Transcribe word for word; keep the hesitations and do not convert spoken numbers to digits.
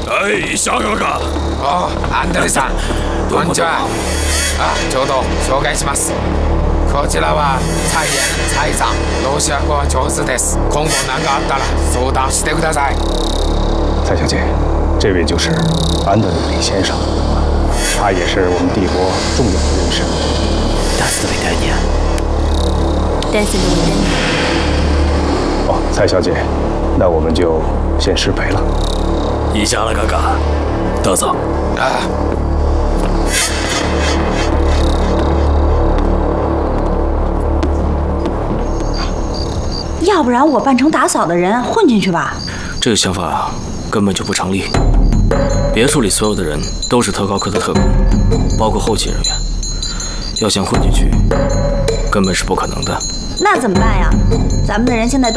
哎，夏哥哥。 哦，安德烈さん、こんにちは。あ、ちょうど紹介します。こちらは菜園、菜さん、ロシア語は上手です。今後何かあったら相談してください。 蔡小姐，这位就是安德烈李先生，他也是我们帝国重要的人士。 大斯维丹尼亚， 丹斯维丹尼亚。 哦，蔡小姐，那我们就先失陪了。 伊夏拉哥哥，どうぞ。 啊。 要不然我扮成打扫的人混进去吧。 这个想法根本就不成立。别墅里所有的人都是特高科的特工，包括后勤人员。要想混进去，根本是不可能的。 那怎么办呀？咱们的人现在都。